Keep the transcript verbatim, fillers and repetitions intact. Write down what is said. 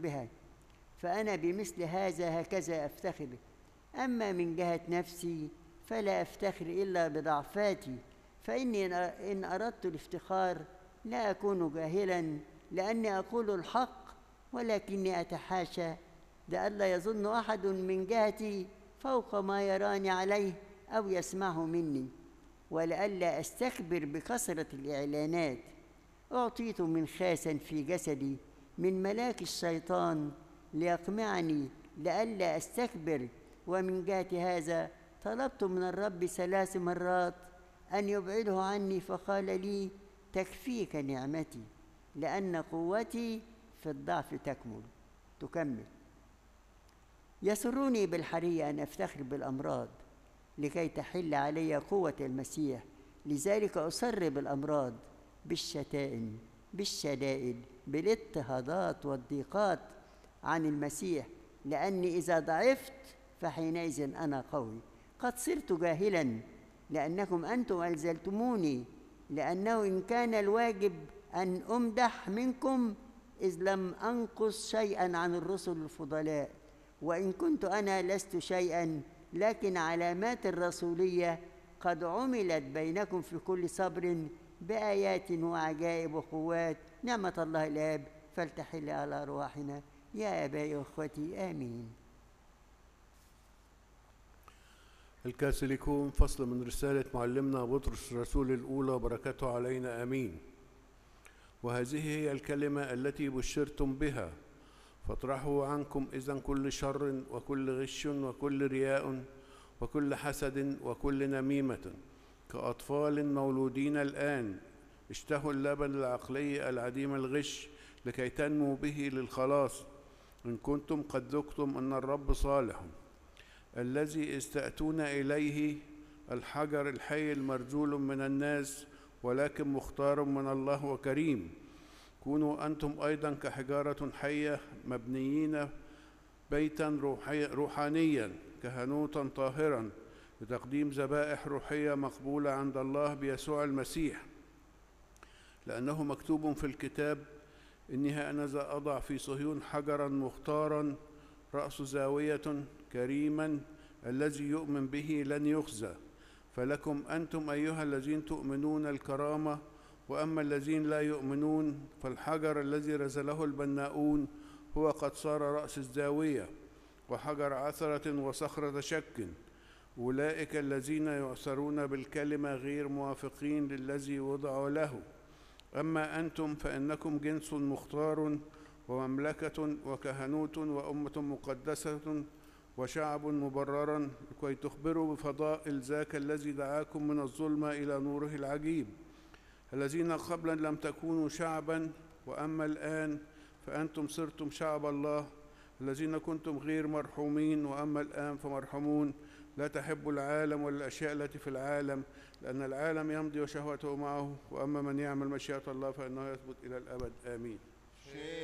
بها، فأنا بمثل هذا هكذا أفتخر. أما من جهة نفسي فلا أفتخر إلا بضعفاتي، فإني إن أردت الافتخار لا أكون جاهلا، لأني أقول الحق ولكني أتحاشى، لئلا يظن أحد من جهتي فوق ما يراني عليه أو يسمعه مني، ولئلا أستكبر بكثرة الإعلانات. أعطيت من خاسا في جسدي من ملاك الشيطان ليقمعني لئلا أستكبر، ومن جهة هذا طلبت من الرب ثلاث مرات أن يبعده عني، فقال لي: تكفيك نعمتي، لأن قوتي في الضعف تكمل تكمل. يسرني بالحري أن أفتخر بالأمراض لكي تحل علي قوة المسيح، لذلك أسر بالأمراض، بالشتائم، بالشدائد، بالاضطهادات والضيقات عن المسيح، لأني إذا ضعفت فحينئذ أنا قوي. قد صرت جاهلا لأنكم أنتم ألزمتموني، لأنه إن كان الواجب أن أمدح منكم إذ لم أنقص شيئا عن الرسل الفضلاء، وإن كنت أنا لست شيئا، لكن علامات الرسولية قد عملت بينكم في كل صبر بآيات وعجائب وقوات. نعمة الله الآب فلتحل على أرواحنا يا آبائي وأخوتي آمين. الكاثوليكون، فصل من رسالة معلمنا بطرس الرسول الأولى، بركته علينا آمين. وهذه هي الكلمة التي بشرتم بها، فاطرحوا عنكم إذن كل شر وكل غش وكل رياء وكل حسد وكل نميمة، كأطفال مولودين الآن اشتهوا اللبن العقلي العديم الغش لكي تنموا به للخلاص، إن كنتم قد ذقتم أن الرب صالح، الذي استأتون إليه الحجر الحي المرجول من الناس، ولكن مختار من الله وكريم. كونوا أنتم أيضا كحجارة حية مبنيين بيتا روحانيا كهنوتا طاهرا لتقديم ذبائح روحية مقبولة عند الله بيسوع المسيح، لأنه مكتوب في الكتاب: إني هأنذا أضع في صهيون حجرا مختارا رأس زاوية كريما، الذي يؤمن به لن يخزى. فلكم أنتم أيها الذين تؤمنون الكرامة، وأما الذين لا يؤمنون فالحجر الذي رزله البناؤون هو قد صار رأس الزاوية وحجر عثرة وصخرة شك. أولئك الذين يعثرون بالكلمة غير موافقين للذي وضع له. أما أنتم فإنكم جنس مختار ومملكة وكهنوت وأمة مقدسة وشعب مبررا، لكي تخبروا بفضائل ذاك الذي دعاكم من الظلمة إلى نوره العجيب، الذين قبلا لم تكونوا شعبا وأما الآن فأنتم صرتم شعب الله، الذين كنتم غير مرحومين وأما الآن فمرحومون. لا تحبوا العالم ولا الأشياء التي في العالم، لأن العالم يمضي وشهوته معه، وأما من يعمل مشيئة الله فإنه يثبت إلى الأبد آمين.